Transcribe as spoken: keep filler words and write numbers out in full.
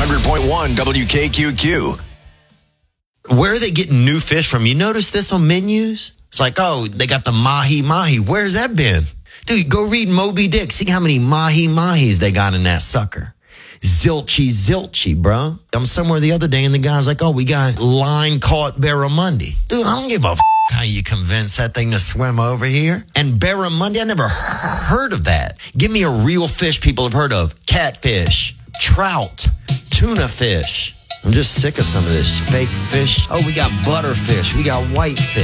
hundred point one W K Q Q. Where are they getting new fish from? You notice this on menus? It's like, oh, they got the mahi-mahi. Where's that been? Dude, go read Moby Dick. See how many mahi-mahis they got in that sucker. Zilchy, zilchy, bro. I'm somewhere the other day and the guy's like, oh, we got line-caught barramundi. Dude, I don't give a f*** how you convince that thing to swim over here. And barramundi, I never heard of that. Give me a real fish people have heard of. Catfish, trout, tuna fish. I'm just sick of some of this fake fish. Oh, we got butterfish. We got whitefish.